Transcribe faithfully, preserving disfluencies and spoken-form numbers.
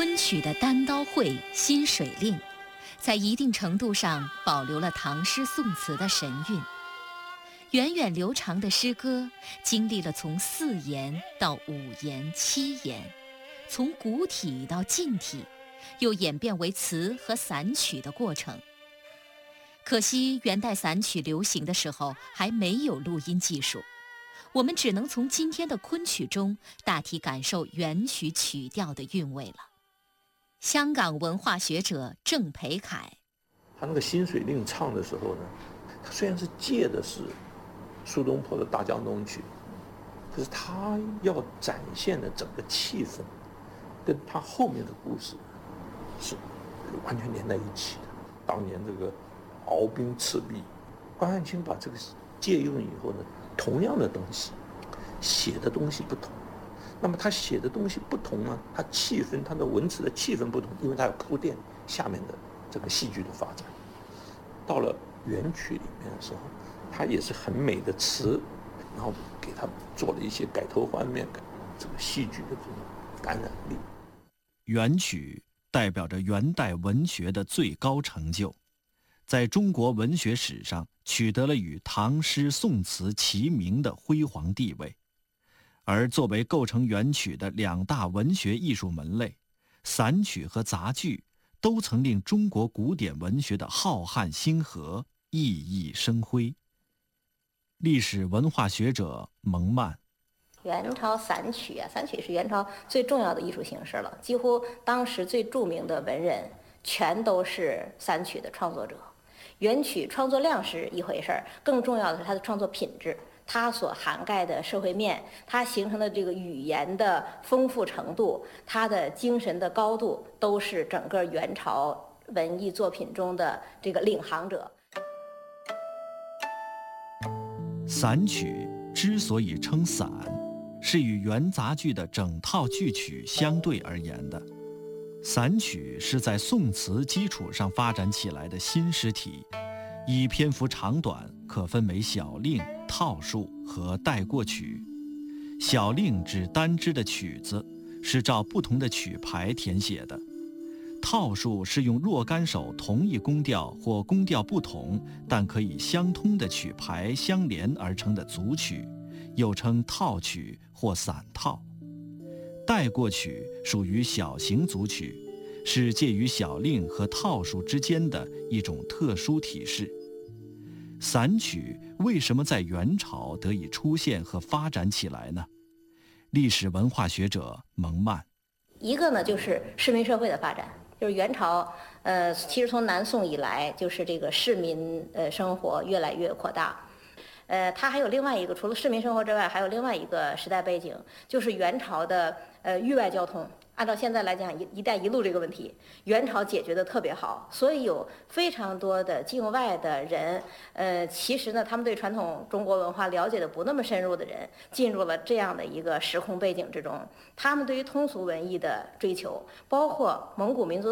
昆曲的单刀会、新水令，在一定程度上保留了唐诗宋词的神韵。源远流长的诗歌经历了从四言到五言、七言，从古体到近体，又演变为词和散曲的过程。可惜元代散曲流行的时候还没有录音技术，我们只能从今天的昆曲中大体感受元曲曲调的韵味了。香港文化学者郑培凯， 他那个新水令唱的时候呢，他虽然是借的是苏东坡的大江东去，可是他要展现的整个气氛跟他后面的故事是完全连在一起的。当年这个鏖兵赤壁，关汉卿把这个借用以后呢，同样的东西写的东西不同，那么他写的东西不同呢，他气氛他的文词的气氛不同，因为他有铺垫下面的这个戏剧的发展。到了元曲里面的时候，他也是很美的词，然后给他做了一些改头换面，这个戏剧的这种感染力。 元曲代表着元代文学的最高成就，在中国文学史上取得了与唐诗宋词齐名的辉煌地位。而作为构成元曲的两大文学艺术门类，散曲和杂剧都曾令中国古典文学的浩瀚星河熠熠生辉。历史文化学者蒙曼， 元朝散曲啊，散曲是元朝最重要的艺术形式了，几乎当时最著名的文人全都是散曲的创作者。元曲创作量是一回事儿，更重要的是它的创作品质，它所涵盖的社会面，它形成的这个语言的丰富程度，它的精神的高度，都是整个元朝文艺作品中的这个领航者。 散曲之所以称散，是与元杂剧的整套剧曲相对而言的。散曲是在宋词基础上发展起来的新诗体，依篇幅长短可分为小令、套数和带过曲。小令指单支的曲子，是照不同的曲牌填写的；套数是用若干首同一宫调或宫调不同但可以相通的曲牌相连而成的组曲，又称套曲或散套。带过曲属于小型组曲，是介于小令和套数之间的一种特殊体式。散曲为什么在元朝得以出现和发展起来呢？历史文化学者蒙曼， 一个呢就是市民社会的发展，就是元朝，呃，其实从南宋以来，就是这个市民呃生活越来越扩大。呃，它还有另外一个，除了市民生活之外，还有另外一个时代背景，就是元朝的呃域外交通。按照现在来讲，一“一带一路”这个问题，元朝解决的特别好，所以有非常多的境外的人，呃，其实呢，他们对传统中国文化了解的不那么深入的人，进入了这样的一个时空背景之中，他们对于通俗文艺的追求，包括蒙古民族